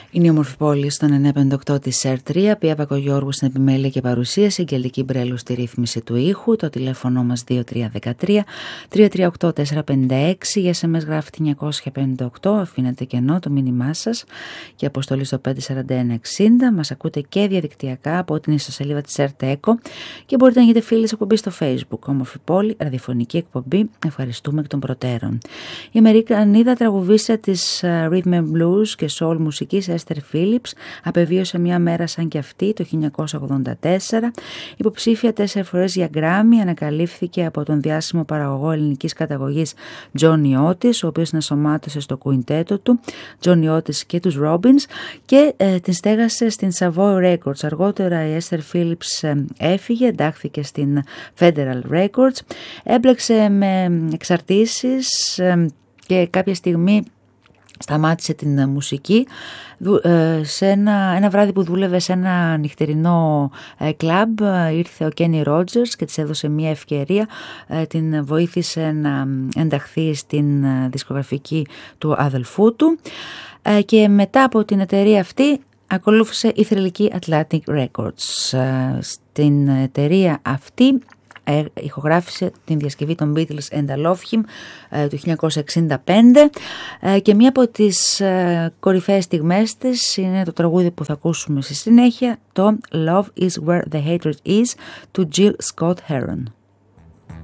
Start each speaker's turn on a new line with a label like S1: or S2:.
S1: Είναι η όμορφη πόλη στον 958 της ΕΡΤ3, Πία Πακογιώργου στην επιμέλεια και παρουσίαση, Αγγελική Μπρέλου στη ρύθμιση του ήχου, το τηλέφωνο μας 2313-338-456, για SMS γράφει 958, αφήνετε κενό το μήνυμά σας και αποστολή στο 54160. Μας ακούτε και διαδικτυακά από την ιστοσελίδα της ΕΡΤ-ΕΚΟ και μπορείτε να γίνετε φίλοι της εκπομπής στο Facebook. Όμορφη πόλη, ραδιοφωνική εκπομπή, ευχαριστούμε εκ των προτέρων. Η Αμερικανίδα τραγουδίστρια της Rhythm and Blues και Soul μουσικής Esther Phillips απεβίωσε μια μέρα σαν και αυτή το 1984. Υποψήφια 4 φορές για Grammy, ανακαλύφθηκε από τον διάσημο παραγωγό ελληνικής καταγωγής Johnny Otis, ο οποίος ενσωμάτωσε στο κουιντέτο του Johnny Otis και τους Robins και την στέγασε στην Savoy Records. Αργότερα η Esther Phillips έφυγε, εντάχθηκε στην Federal Records, έμπλεξε με εξαρτήσεις και κάποια στιγμή σταμάτησε την μουσική σε ένα βράδυ που δούλευε σε ένα νυχτερινό κλαμπ. Ήρθε ο Kenny Rogers και της έδωσε μια ευκαιρία, την βοήθησε να ενταχθεί στην δισκογραφική του αδελφού του και μετά από την εταιρεία αυτή ακολούθησε η θρυλική Atlantic Records. Στην εταιρεία αυτή ηχογράφησε την διασκευή των Beatles and I Love Him του 1965 και μία από τις κορυφαίες στιγμές της είναι το τραγούδι που θα ακούσουμε στη συνέχεια, το Love is Where the Hatred Is του Jill Scott Heron.